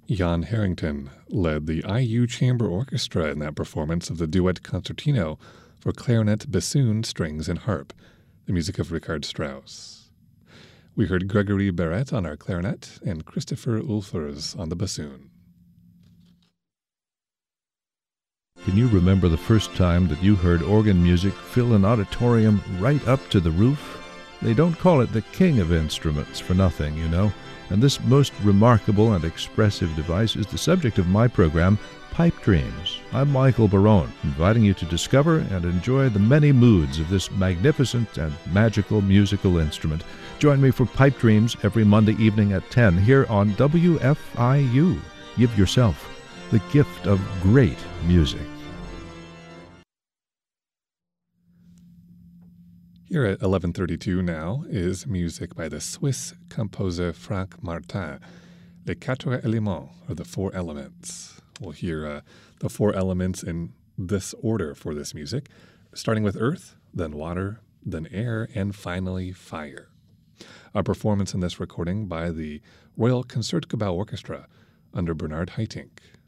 Jan Harrington led the IU Chamber Orchestra in that performance of the duet concertino for clarinet, bassoon, strings, and harp, the music of Richard Strauss. We heard Gregory Barrett on our clarinet and Christopher Ulfers on the bassoon. Can you remember the first time that you heard organ music fill an auditorium right up to the roof? They don't call it the king of instruments for nothing, you know. And this most remarkable and expressive device is the subject of my program, Pipe Dreams. I'm Michael Barone, inviting you to discover and enjoy the many moods of this magnificent and magical musical instrument. Join me for Pipe Dreams every Monday evening at 10 here on WFIU. Give yourself the gift of great music. Here at 11:32 now is music by the Swiss composer Franck Martin, Les Quatre Éléments, or the Four Elements. We'll hear the four elements in this order for this music, starting with earth, then water, then air, and finally fire. A performance in this recording by the Royal Concertgebouw Orchestra under Bernard Haitink.